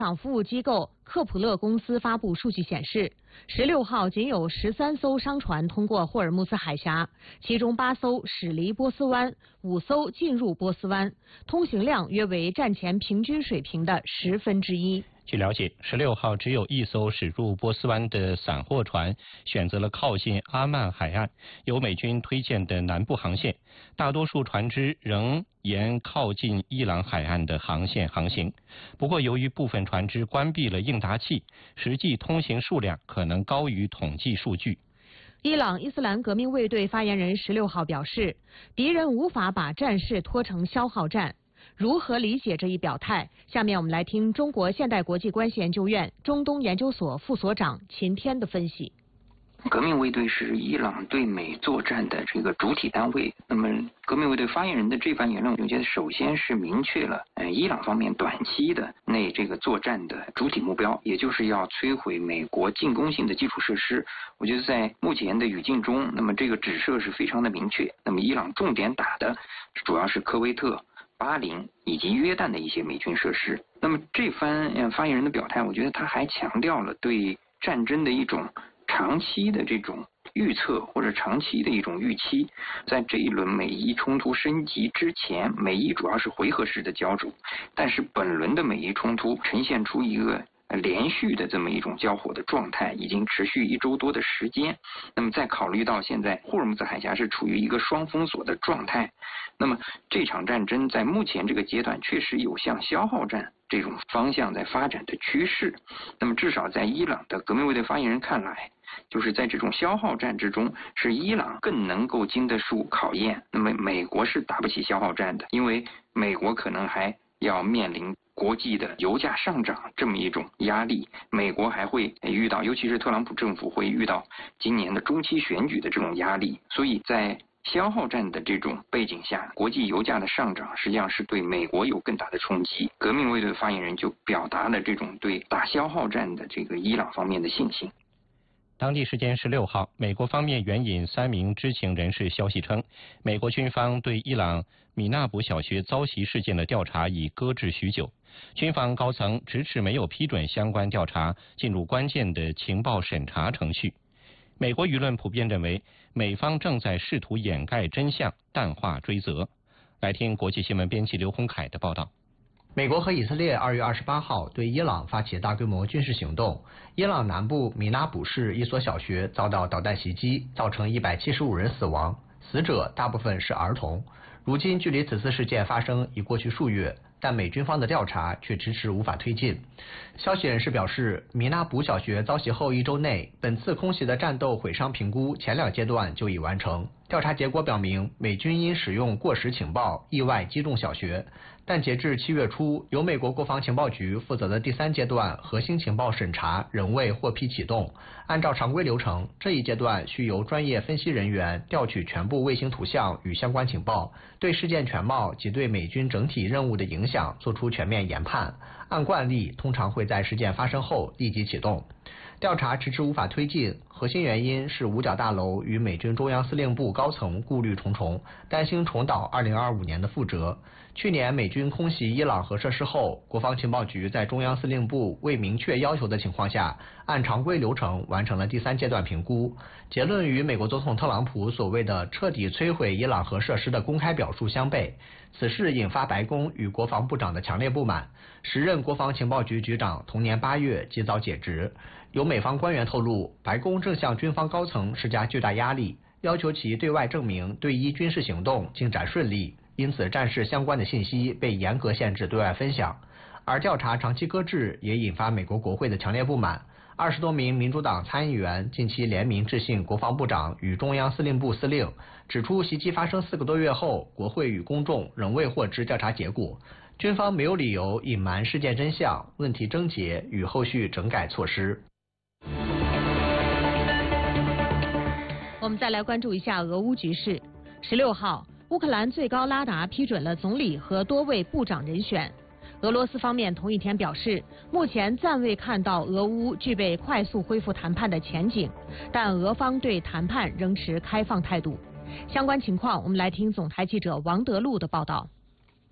场服务机构克普勒公司发布数据显示，16号仅有13艘商船通过霍尔木兹海峡，其中8艘驶离波斯湾，5艘进入波斯湾，通行量约为战前平均水平的1/10。 据了解，16号只有1艘驶入波斯湾的散货船选择了靠近阿曼海岸，由美军推荐的南部航线，大多数船只仍沿靠近伊朗海岸的航线航行。不过，由于部分船只关闭了应答器，实际通行数量可能高于统计数据。 伊朗伊斯兰革命卫队发言人16号表示，敌人无法把战事拖成消耗战。如何理解这一表态？下面我们来听中国现代国际关系研究院中东研究所副所长秦天的分析。 革命卫队是伊朗对美作战的这个主体单位。那么，革命卫队发言人的这番言论，我觉得首先是明确了伊朗方面短期的这个作战的主体目标，也就是要摧毁美国进攻性的基础设施。我觉得在目前的语境中，那么这个指涉是非常的明确。那么，伊朗重点打的主要是科威特、巴林以及约旦的一些美军设施。那么这番发言人的表态，我觉得他还强调了对战争的一种长期的这种预测或者长期的一种预期。在这一轮美伊冲突升级之前，美伊主要是回合式的交手，但是本轮的美伊冲突呈现出一个连续的这么一种交火的状态，已经持续1周多的时间。那么再考虑到现在霍尔木兹海峡是处于一个双封锁的状态，那么这场战争在目前这个阶段确实有向消耗战这种方向在发展的趋势。那么至少在伊朗的革命卫队发言人看来，就是在这种消耗战之中，是伊朗更能够经得住考验。那么美国是打不起消耗战的，因为美国可能还要面临国际的油价上涨这么一种压力，美国还会遇到，尤其是特朗普政府会遇到今年的中期选举的这种压力。所以在消耗战的这种背景下，国际油价的上涨实际上是对美国有更大的冲击。革命卫队发言人就表达了这种对打消耗战的这个伊朗方面的信心。 当地时间16号，美国方面援引3名知情人士消息称，美国军方对伊朗米纳卜小学遭袭事件的调查已搁置许久。军方高层迟迟没有批准相关调查进入关键的情报审查程序。美国舆论普遍认为，美方正在试图掩盖真相，淡化追责。来听国际新闻编辑刘洪凯的报道。 美国和以色列2月28号对伊朗发起大规模军事行动，伊朗南部米纳卜市一所小学遭到导弹袭击，造成175人死亡，死者大部分是儿童。如今距离此次事件发生已过去数月，但美军方的调查却迟迟无法推进。消息人士表示，米纳卜小学遭袭后1周内，本次空袭的战斗毁伤评估前2阶段就已完成。调查结果表明，美军因使用过时情报意外击中小学，但截至7月初，由美国国防情报局负责的第3阶段核心情报审查仍未获批启动。按照常规流程，这一阶段需由专业分析人员调取全部卫星图像与相关情报，对事件全貌及对美军整体任务的影响做出全面研判。按惯例，通常会在事件发生后立即启动。调查迟迟无法推进，核心原因是五角大楼与美军中央司令部高层顾虑重重，担心重蹈2025年的覆辙。去年美军空袭伊朗核设施后，国防情报局在中央司令部未明确要求的情况下，按常规流程完成了第3阶段评估，结论与美国总统特朗普所谓的彻底摧毁伊朗核设施的公开表述相悖。此事引发白宫与国防部长的强烈不满，时任国防情报局局长同年8月即遭解职。有美方官员透露，白宫正向军方高层施加巨大压力，要求其对外证明对伊军事行动进展顺利，因此战事相关的信息被严格限制对外分享。而调查长期搁置也引发美国国会的强烈不满。20多名民主党参议员近期联名致信国防部长与中央司令部司令，指出袭击发生4个多月后，国会与公众仍未获知调查结果，军方没有理由隐瞒事件真相、问题症结与后续整改措施。 我们再来关注一下俄乌局势。16号，乌克兰最高拉达批准了总理和多位部长人选。俄罗斯方面同一天表示，目前暂未看到俄乌具备快速恢复谈判的前景，但俄方对谈判仍持开放态度。相关情况，我们来听总台记者王德禄的报道。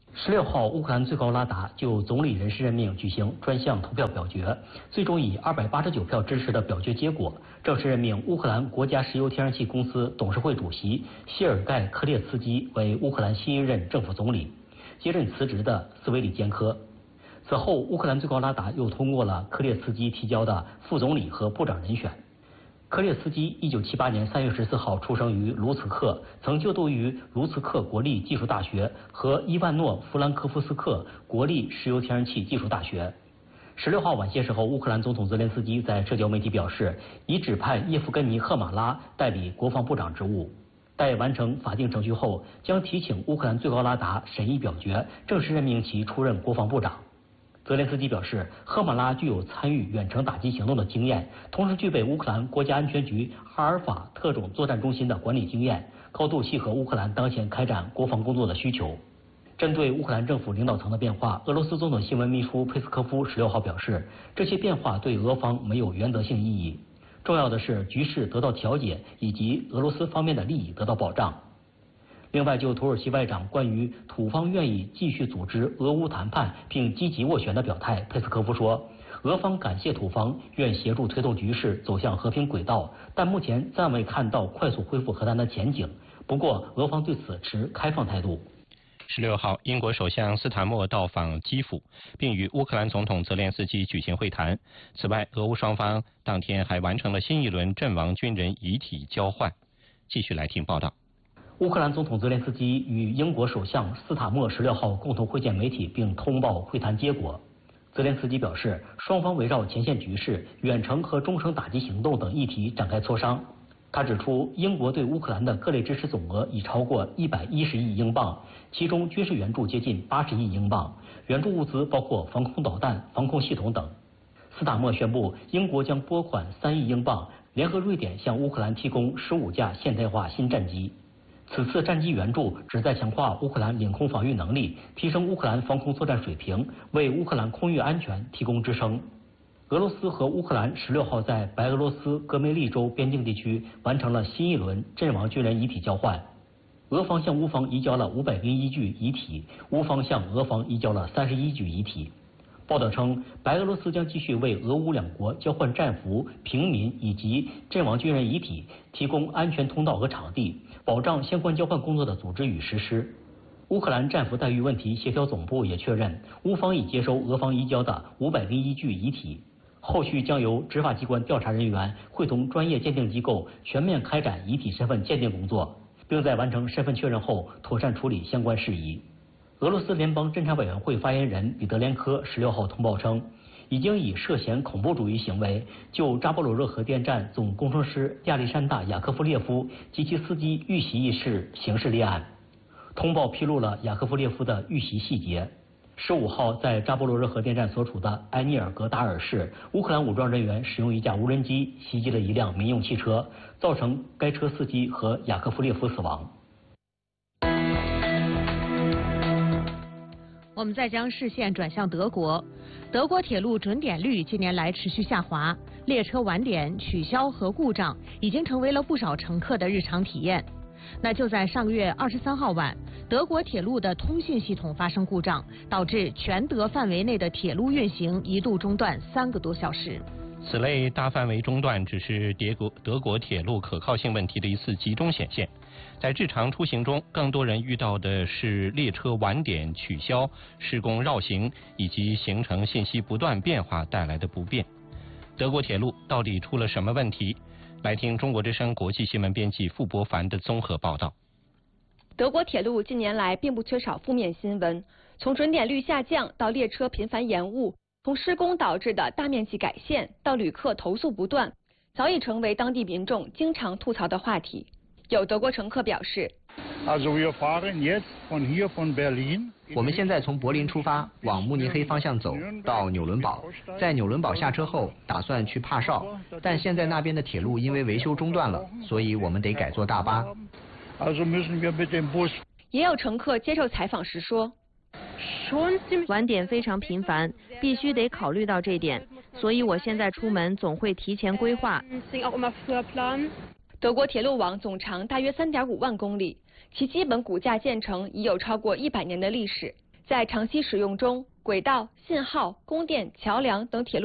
16号，乌克兰最高拉达就总理人事任命举行专项投票表决，最终以289票支持的表决结果，正式任命乌克兰国家石油天然气公司董事会主席谢尔盖·科列茨基为乌克兰新一任政府总理，接任辞职的斯维里坚科。此后，乌克兰最高拉达又通过了科列茨基提交的副总理和部长人选。科列茨基1978年3月14号出生于卢茨克，曾就读于卢茨克国立技术大学和伊万诺·弗兰科夫斯克国立石油天然气技术大学。16号晚些时候，乌克兰总统泽连斯基在社交媒体表示，已指派叶夫根尼·赫马拉代理国防部长职务。待完成法定程序后，将提请乌克兰最高拉达审议表决，正式任命其出任国防部长。泽连斯基表示，赫马拉具有参与远程打击行动的经验，同时具备乌克兰国家安全局哈尔法特种作战中心的管理经验，高度契合乌克兰当前开展国防工作的需求。针对乌克兰政府领导层的变化，俄罗斯总统新闻秘书佩斯科夫16号表示，这些变化对俄方没有原则性意义，重要的是局势得到调解以及俄罗斯方面的利益得到保障。另外，就土耳其外长关于土方愿意继续组织俄乌谈判并积极斡旋的表态，佩斯科夫说，俄方感谢土方愿协助推动局势走向和平轨道，但目前暂未看到快速恢复和谈的前景。不过，俄方对此持开放态度。 16号，英国首相斯坦默到访基辅，并与乌克兰总统泽连斯基举行会谈。此外，俄乌双方当天还完成了新一轮阵亡军人遗体交换。继续来听报道。 乌克兰总统泽连斯基与英国首相斯塔默16号共同会见媒体，并通报会谈结果。泽连斯基表示，双方围绕前线局势、远程和中程打击行动等议题展开磋商。他指出，英国对乌克兰的各类支持总额已超过110亿英镑，其中军事援助接近80亿英镑，援助物资包括防空导弹、防空系统等。斯塔默宣布，英国将拨款3亿英镑，联合瑞典向乌克兰提供15架现代化新战机。此次战机援助旨在强化乌克兰领空防御能力，提升乌克兰防空作战水平，为乌克兰空域安全提供支撑。俄罗斯和乌克兰16号在白俄罗斯戈梅利州边境地区完成了新一轮阵亡军人遗体交换。俄方向乌方移交了501具遗体，乌方向俄方移交了31具遗体。报道称，白俄罗斯将继续为俄乌两国交换战俘、平民以及阵亡军人遗体提供安全通道和场地，保障相关交换工作的组织与实施。乌克兰战俘待遇问题协调总部也确认，乌方已接收俄方移交的501具遗体，后续将由执法机关调查人员会同专业鉴定机构全面开展遗体身份鉴定工作，并在完成身份确认后妥善处理相关事宜。俄罗斯联邦侦查委员会发言人彼得连科16号通报称，已经以涉嫌恐怖主义行为就扎波罗热核电站总工程师亚历山大·雅科夫列夫及其司机遇袭一事刑事立案。通报披露了雅科夫列夫的遇袭细节。15号，在扎波罗热核电站所处的埃涅尔格达尔市，乌克兰武装人员使用一架无人机袭击了一辆民用汽车，造成该车司机和雅科夫列夫死亡。 我们再将视线转向德国，德国铁路准点率近年来持续下滑，列车晚点、取消和故障已经成为了不少乘客的日常体验。那就在上个月23号晚，德国铁路的通信系统发生故障，导致全德范围内的铁路运行一度中断3个多小时。 此类大范围中断只是德国铁路可靠性问题的一次集中显现。在日常出行中，更多人遇到的是列车晚点、取消、施工绕行以及行程信息不断变化带来的不便。德国铁路到底出了什么问题？来听中国之声国际新闻编辑傅博凡的综合报道。 德国铁路近年来并不缺少负面新闻，从准点率下降到列车频繁延误，从施工导致的大面积改线到旅客投诉不断，早已成为当地民众经常吐槽的话题。有德国乘客表示， 我们现在从柏林出发，往慕尼黑方向走，到纽伦堡。在纽伦堡下车后，打算去帕绍，但现在那边的铁路因为维修中断了，所以我们得改坐大巴。 也有乘客接受采访时说， 晚点非常频繁，必须得考虑到这点，所以我现在出门总会提前规划。 德国铁路网总长大约3.5万公里，其基本骨架建成已有超过100年的历史。 在长期使用中，轨道、信号、供电、桥梁等铁路